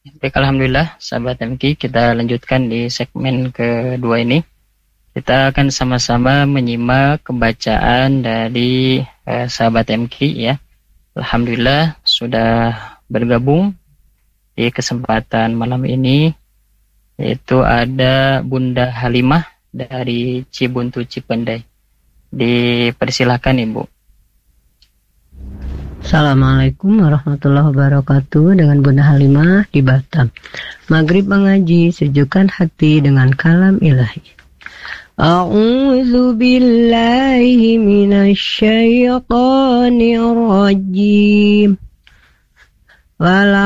Baik, alhamdulillah, sahabat MK, kita lanjutkan di segmen kedua ini. Kita akan sama-sama menyimak pembacaan dari sahabat MK ya. Alhamdulillah sudah bergabung di kesempatan malam ini, yaitu ada Bunda Halimah dari Cibuntu Cipendei. Dipersilahkan Ibu. Assalamualaikum warahmatullahi wabarakatuh. Dengan Bunda Halimah di Batam. Maghrib mengaji, sejukkan hati dengan kalam ilahi. A'udzu billahi minasy syaithanir rajim.